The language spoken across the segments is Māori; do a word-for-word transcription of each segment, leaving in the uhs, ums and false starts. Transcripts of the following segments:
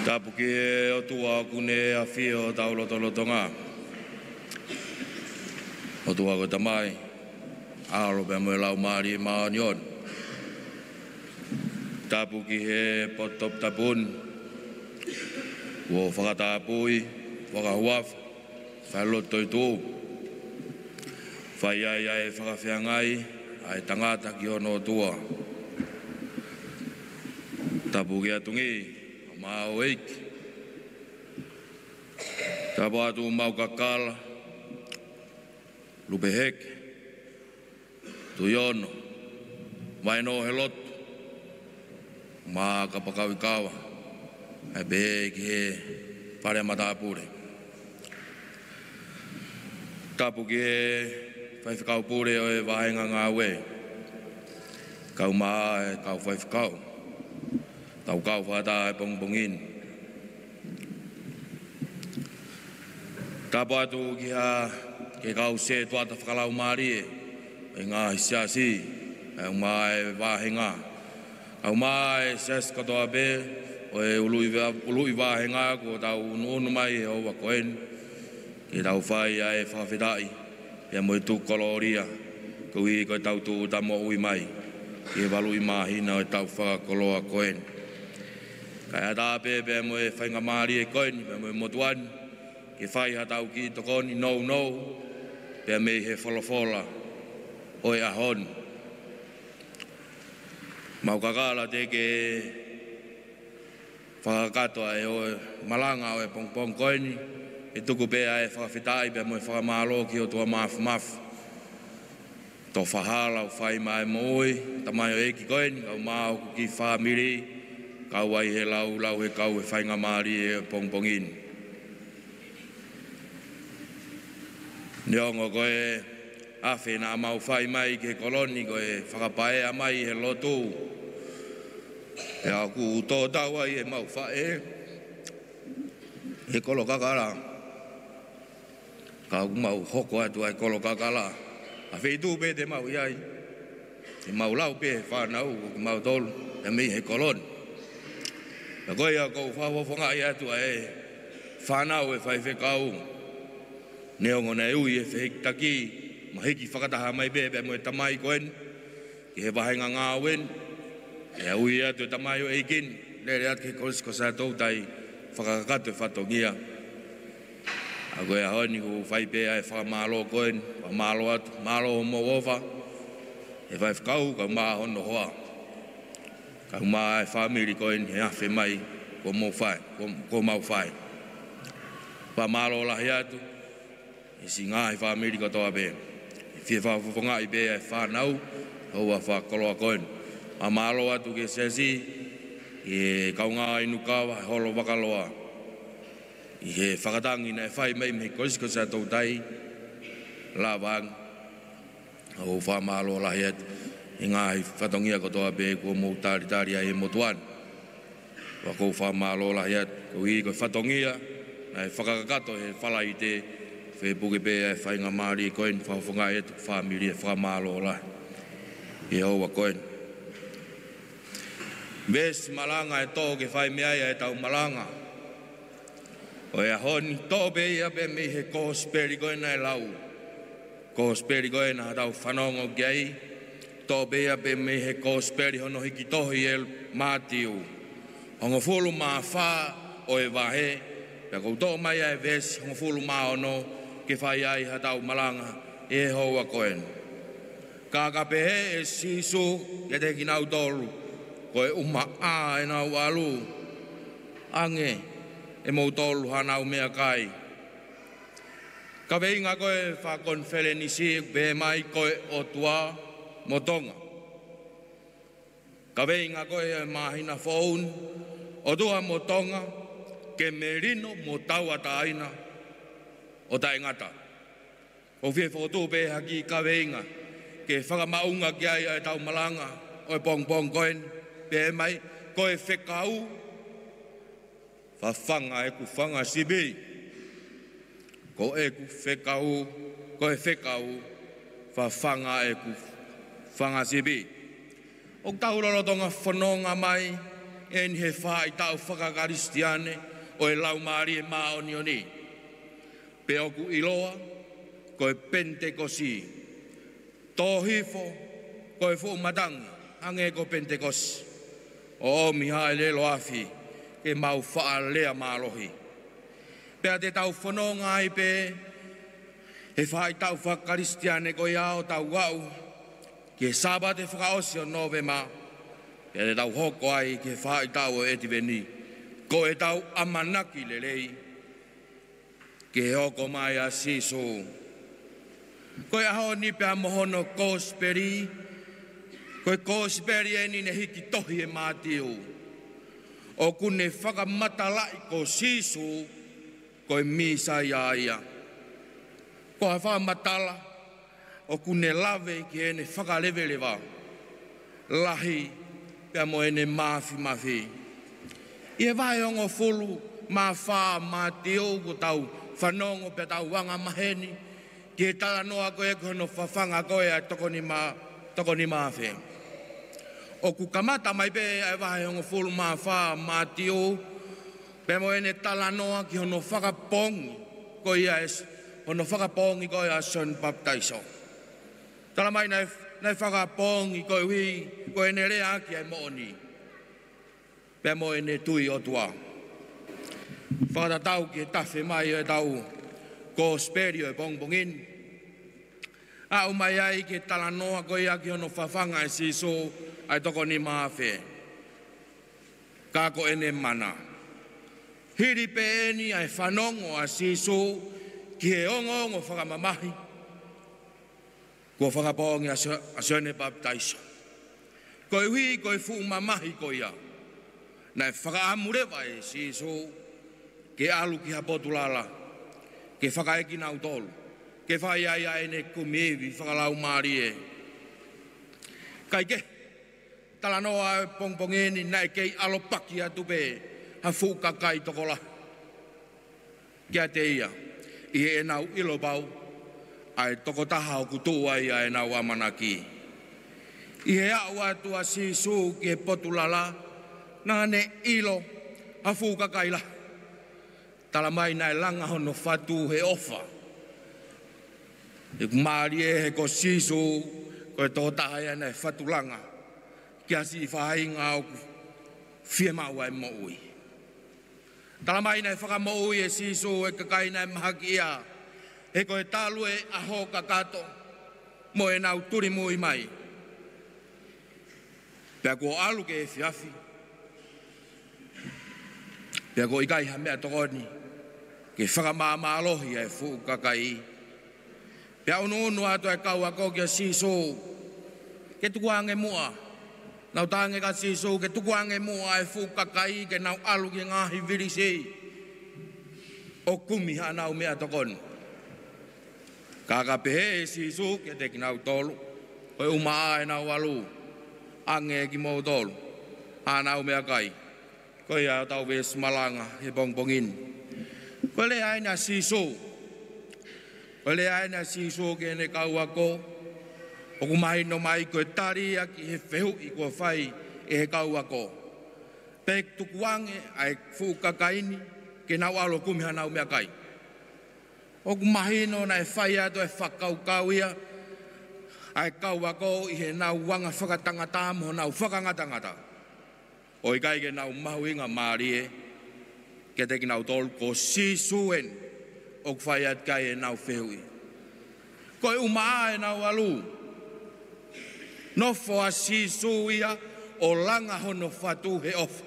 Tapuki e o tua kune a fio tau lotolotonga. O tua ko tamai. Alo pe mo lau mari maanion. Tapuki he potop tapun. Wo whakatapui, whakahuaf, whalotoi tū. Whai ai ai whakawhiangai, ai tangata ki ono tua. Tapuki atungi, mau eik. Tapu atu mau kakala, lupe hek, tu yono, mai no helotu, maa kapakawikawa, ai beki he pare matapure. Tapuki he whaiwhikau pure o e wahenga ngā we. Kau maa e kau whaiwhikau. Tau kau whata e pongpongin. Tapu atu ki ha ke kau se tuata whakalau maari e. E ngā hisiasi. E maa e wahenga. Kau maa e ses katoa be. O e ului wahenga ko tau unu mai e owa koen. Ke tau whai a e whawhitai. Pea mo e tū koloria. Kui koe tau tū tamo ui mai. Ke walu i mahina o e tau whakakoloa koen. Kai ata pe pe mo e whainga maari e koen. Pea mo e motuan. Ke whai hatau ki tokoni nou nou. Pea me he wholofola. O e ahon. Mau kakala te ke whakakatoa e o malanga o e pongpong koeni. E tuku pea e whakawhitai pea mo e whakamalo ki o tua mafu mafu. Tō whahala o whai mai moi, tamai o eki koeni, kau maa oku ki whamiri, kau ai he lau lau he kau e whainga maari e pongpongin. Niongo koe awhi nā mau whai mai ke koloni koe whakapae a mai he lotu. E aku tō tau ai e mau whae, he kolo kakara. Kau mau hoko atu ai kolo kakala. A wheitu pe te mau iai. Te mau lau pe whanau o ki mau tolu. E mi he kolon. A koe a kou whawawhanga i atu ai whanau e whai whekau. Neongo nei ui e whehitaki. Ma hiki whakataha mai pe pe mo e tamai koen. Ki he wahenga ngā wen. E ui atu e tamai o eikin. Lere atu ke kolisko sa tau tai whakakatu e whatongia. A koe a honi ku whai pēa e whakamalo koen, whakamalo atu, malo homo ofa, e whai whakau, kau maa hono hoa. Kau maa e whamiri koen, he awhi mai, ko mau whai, ko mau whai. Whamalo lahi atu, e si ngā he whamiri katoa pē. E whia whawhonga i pēa e whanau, hau a whakoloa koen. Whamalo atu ke sesi, e kau ngā inu kawa, e holo wakaloa. I he whakatangi na e whai mai me korisko sa tau tai la wang au whamalo lahi atu i ngā hi whatongia kotoa pē kua mou tāri tāri ai e motuan wa kou whamalo lahi atu kou i koe whatongia na e whakakato he whala i te whe puke pē e whainga maari e koen whawhonga e tu whamiri e whamalo lahi i hau wa koen Ves malanga e tō ke whai meai e tau malanga o e honi tō pe ia pe mi he kohosperi koe nai lau. Kohosperi koe na tau whanongo gei. Tō pe ia pe mi he kohosperi hono hiki tohi e mātiu. Hongo fulu maa whā o e wahe. Pea kou tō mai ai ves hongo fulu maa ono ke whai ai ha tau malanga e hoa koen. Kāka pe he e sisu e te ki nau tolu. Koe uma a e nau alu. Ange. E mou tolu hanau mea kai. Ka veinga koe whakon whele nisi be mai koe o tua motonga. Ka veinga koe e mahina phone o tua motonga ke merino mo tau ata aina o tae ngata. O whie whotu be haki ka veinga ke whakamaunga ki ai e tau malanga o e pong pong koen be mai koe whekau Whawhanga e ku whanga sibi. Ko e ku whekau, ko e whekau, whawhanga e ku whanga sibi. O tauroro tonga whanonga mai, en he whai tau whakakaristiane o e lau maari e maoni o ni. Pe oku iloa, ko e Pentekosi. Tō hifo, ko e fu matangi, ange ko Pentekosi. O o miha e lelo afi, ke mau wha lea mālohi. Pea te tau whanonga ai pe, he whai tau whakaristiane ko iao tau wau, ke saba te whakaosi o nove mā. Pea te tau hoko ai ke whai tau o eti veni, ko e tau amanaki le lei, ke he hoko mai a siso. Ko e aho ni pea mohono kōsperi, ko e kōsperi e ni ne hiki tohi e mātiu. O kune whakamatalai ko siso, ko e misa ia ia. Ko ha whamatala, o kune lave ki ene whakalewelewa. Lahi, pia mo ene mafi mafi. Ie vai ongo fulu, ma wha, ma teo, ko tau whanongo pia tau wanga maheni, ki e tala noa koe kono whawhanga koe a toko ni ma, toko ni mawhi. O ku kamata mai pe e vai ongo fulu, ma wha, ma teo, pia mo ene tala noa ki hono whakapongi, ko ia es, hono whakapongi ko ia son baptaiso. Tala mai nei, nei whakapongi ko hui, ko ene rea ki ai mooni. Pea mo ene tui o tua. Whakatatau ki e tawhi mai e tau, ko sperio e bongbongin. A umai ai ki tala noa ko ia ki hono whawhanga e siso, ai toko ni mawhi. Kako ene mana. Hiri pe eni ai whanongo a siso, ki he ongo ongo whakamamahi, ko whakapongi a sone baptaiso. Ko i hui, ko i fu mamahi ko ia. Nai whakaamurewa e siso, ke alu ki hapotulala, ke whakaeki nau tolu, ke whai ai ai ne kumiewi whakalau maari e. Kai ke, tala noa e pongpongeni nai kei alopaki atu pe, ha fuka kai tokola. Kia te ia. I e nau ilo bau, ai toko taha o kutua ia e nau amanaki. I he au atua sisu ki e potulala, nā ne ilo a fuka kaila. Tala mai nai langa hono whatu he ofa. I kumari e he ko sisu, ko e toko taha ia nei whatu langa. Kia si whainga au fie mau ai moui. Tala mai nei whakamou e siso e kakai nei mahaki ia. E koe talu e aho kakato. Mo e nau turi mui mai. Pea ko alu ke e fiafi. Pea ko ikai ha mea tokoni. Ke whakamama alohi e fu kakai. Pea unu unu ato e kau ako kia siso. Ke tukuange mua. Nau tānge ka siso ke tukuange mua e fu kakai ke nau alu ki ngahi virisi. O kumi ha nau mea tokon. Kaka pehe e siso ke te ki nau tolu. Koe umaa e nau alu. Ange ki mou tolu. Ha nau mea kai. Koe a tau ves malanga he bongbongin. Koe le aina siso. Koe le aina siso ke ne kau ako. O kumahi no mai koe taria ki he whehu i kua whai e he kau ako. Pek tukuange ai fukakaini ke nau alo kumiha nau mea kai. O kumahi no na e whai ato e whakau kau ia ai kau ako i he nau wanga whakatangata mo nau whakangatangata. O i kai ke nau mahu inga maari e ke te ki nau tolu ko sisuen o kwhai at kai e nau whehu i. Koe umaa e nau alu. Nofo a sisu ia o langa hono whatu he ofa.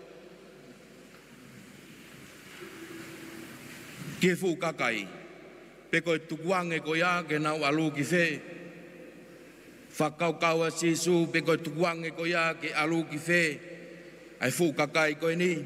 Ke fu kakai. Pe koe tukuange ko ia ke nau alu ki whe. Whakau kau a sisu pe koe tukuange ko ia ke alu ki whe. Ai fu kakai koe ni.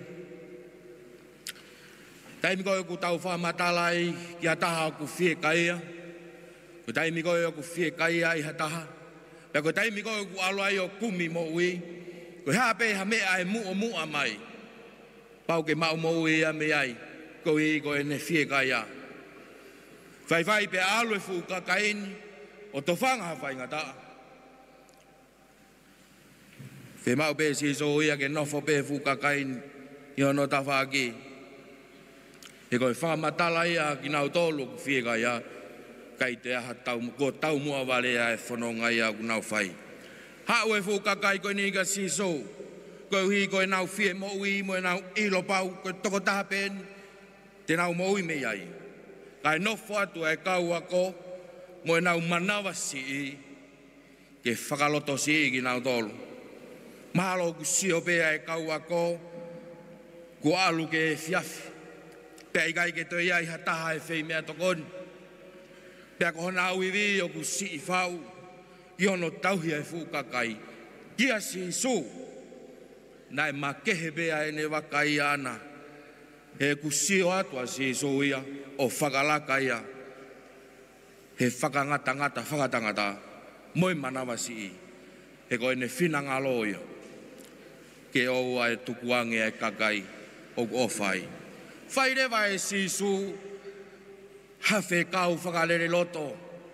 Taimi koe ku tau whamatalai ki a taha ku whe kaia. Ko taimi koe ku whe kaia i ha taha. Pea koe taimi koe ku alo ai o kumi mo ui. Koe hape ha mea e mua mua mai. Pau ke mau mo ui a me ai. Koe i koe ne fie kai a. Whai whai pe alo e fu kakaini. O to whanga ha whai ngata. Fe mau pe si so ia ke nofo pe fukakaini i no tawhaki. E koe whamatala ia ki nau tolu whiega ia kai te aha tau, ko tau mua wale ia e whanonga ia ku nau whai. Hau e fukakai koe ni ka si so. Koe hui koe nau whie mo ui mo e nau ilo pau koe toko taha pen te nau mo ui me iai. Kai nofo atu e kau ako mo e nau manawa si i ke whakaloto si i ki nau tolu. Mahalo ku sio pea e kau ako ku alu ke fiafi. Pea i kai ke toi iai hataha e whei mea tokoni. Pea ko hona au iwi o ku si i whau i ono tauhia e fukakai. Kia si su nai makehe pea e ne wakai ana. He ku sio atua si su ia o whakalaka ia. He whakangata ngata whakatangata moi manawa si i. He koe ne whinanga lo ia. Ke o ai tukuange e kakai o o whai. Whai rewa e sisu hawhe kau whakalere loto.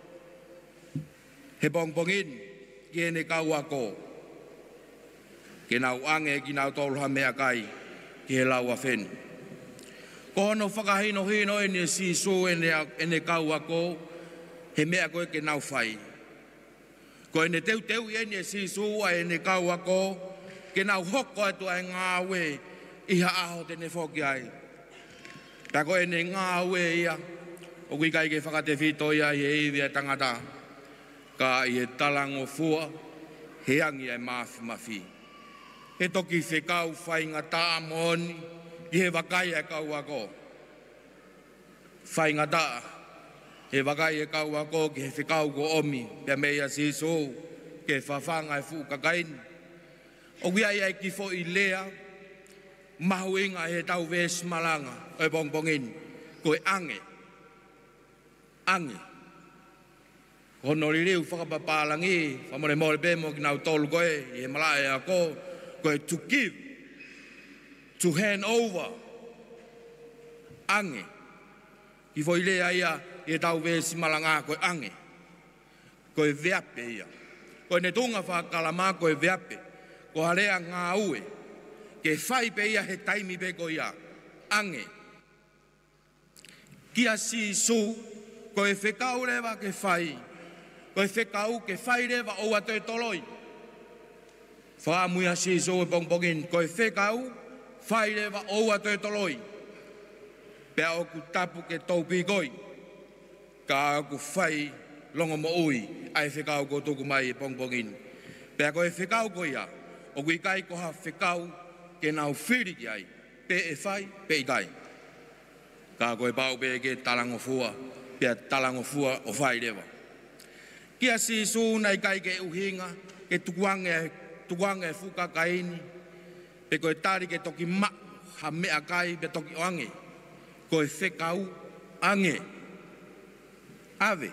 He pongpongin ki ene kau ako. Ke nau ange ki nau tolha mea kai ki he lau a when. Ko hono whakahino hino ene sisu ene, ene kau ako he mea koe ke nau whai. Ko ene teu teu ene sisu a ene kau ako ke nau hoko atu ai ngā we iha aho tene whoki ai. Ta koe ne ngā we ia, o kui kai ke whakate whito ia i e iwi e tangata, ka i e talango fua, he angi ai mafi mafi. He toki whekau whai ngata amoni, i he wakai e kau ako. Whai ngata, he wakai e kau ako ki he whekau ko omi, pia mea siso, ke whawhanga e fukakaini. O kui ai ai ki fo i lea, mahu inga he tau ves malanga, e pongpongin, koe ange, ange. Hono li riu whakapapalangi, whamore mōre pēmo ki nau tolu koe, i he malae a ko, koe to give, to hand over, ange. Ki fo i lea ia, i he tau ves malanga, koe ange, koe veape ia. Koe ne tunga whakalama koe veape, ko harea ngā ue, ke whai pe ia he taimi pe ko ia, ange. Kia si su, ko e whekau rewa ke whai, ko e whekau ke whai rewa o atu e toloi. Whaamuia si su e pongpongin, ko e whekau, whai rewa o atu e toloi. Pea o ku tapu ke taupi koi, ka ku whai longo mo ui, ai whekau ko tuku mai e pongpongin. Pea ko e whekau ko ia, o kui kai ko ha whekau, ke nau whiri ki ai, pe e whai, pe i tai. Ka koe pau pe ke talango fua, pe talango fua o whai rewa. Kia si su nei kai ke uhinga, ke tukuange, tukuange fukakaini, pe koe tari ke toki ma, ha mea kai pe toki oange, koe whekau ange. Ave.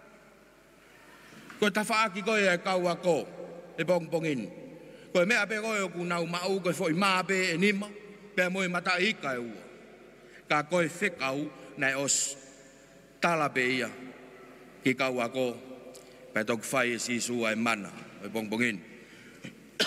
Koe tawhaaki koe e kau ako, e pongpongin. Koe mea pe koe o ku nau mau, koe fo i maa pe e nima, pe moe mata ika e ua. Ka koe whekau nei os tala pe ia, ki kau ako, pe tok whai e sisu ai mana, e pongpongin.